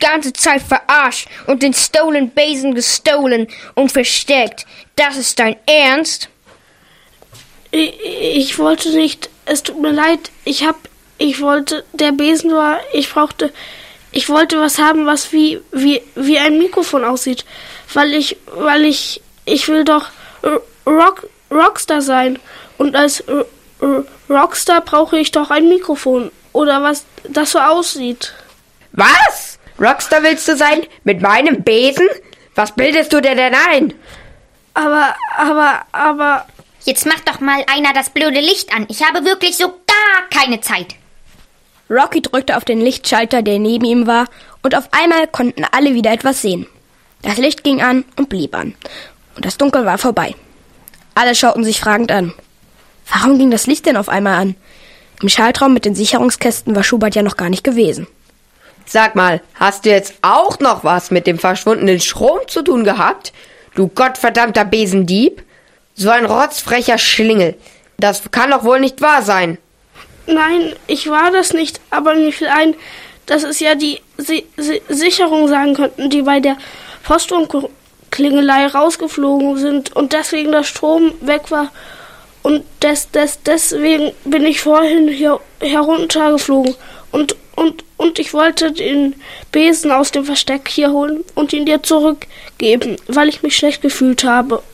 ganze Zeit verarscht und den Stolen Besen gestohlen und versteckt. Das ist dein Ernst? Ich wollte nicht, es tut mir leid, ich wollte, der Besen war, ich wollte was haben, was wie ein Mikrofon aussieht, weil ich will doch Rockstar sein und als Rockstar brauche ich doch ein Mikrofon oder was das so aussieht. Was? Rockstar willst du sein? Mit meinem Besen? Was bildest du dir denn ein? Aber... Jetzt macht doch mal einer das blöde Licht an. Ich habe wirklich so gar keine Zeit. Rocky drückte auf den Lichtschalter, der neben ihm war, und auf einmal konnten alle wieder etwas sehen. Das Licht ging an und blieb an. Und das Dunkel war vorbei. Alle schauten sich fragend an. Warum ging das Licht denn auf einmal an? Im Schaltraum mit den Sicherungskästen war Schubert ja noch gar nicht gewesen. Sag mal, hast du jetzt auch noch was mit dem verschwundenen Strom zu tun gehabt? Du gottverdammter Besendieb? So ein rotzfrecher Schlingel. Das kann doch wohl nicht wahr sein. Nein, ich war das nicht, aber mir fiel ein, dass es ja die Sicherung sein könnten, die bei der Postwurmklingelei rausgeflogen sind und deswegen der Strom weg war. Und deswegen bin ich vorhin hier heruntergeflogen und ich wollte den Besen aus dem Versteck hier holen und ihn dir zurückgeben, weil ich mich schlecht gefühlt habe.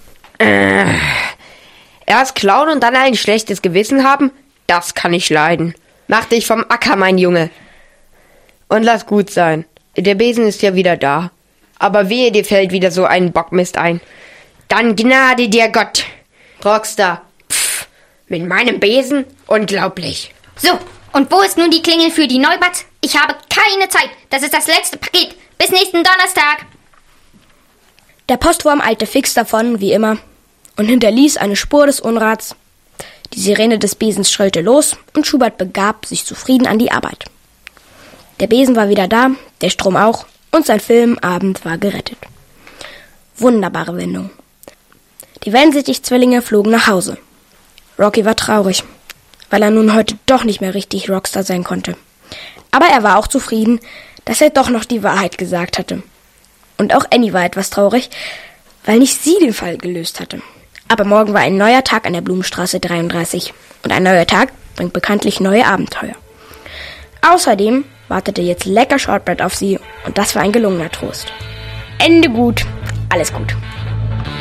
Erst klauen und dann ein schlechtes Gewissen haben? Das kann ich leiden. Mach dich vom Acker, mein Junge. Und lass gut sein. Der Besen ist ja wieder da. Aber wehe, dir fällt wieder so ein Bockmist ein. Dann gnade dir Gott. Rockstar. Pff, mit meinem Besen? Unglaublich. So, und wo ist nun die Klingel für die Neubats? Ich habe keine Zeit. Das ist das letzte Paket. Bis nächsten Donnerstag. Der Postwurm eilte fix davon, wie immer, und hinterließ eine Spur des Unrats. Die Sirene des Besens schrillte los und Schubert begab sich zufrieden an die Arbeit. Der Besen war wieder da, der Strom auch, und sein Filmabend war gerettet. Wunderbare Wendung. Die Wellensittich-Zwillinge flogen nach Hause. Rocky war traurig, weil er nun heute doch nicht mehr richtig Rockstar sein konnte. Aber er war auch zufrieden, dass er doch noch die Wahrheit gesagt hatte. Und auch Annie war etwas traurig, weil nicht sie den Fall gelöst hatte. Aber morgen war ein neuer Tag an der Blumenstraße 33. Und ein neuer Tag bringt bekanntlich neue Abenteuer. Außerdem wartete jetzt lecker Shortbread auf sie und das war ein gelungener Trost. Ende gut, alles gut.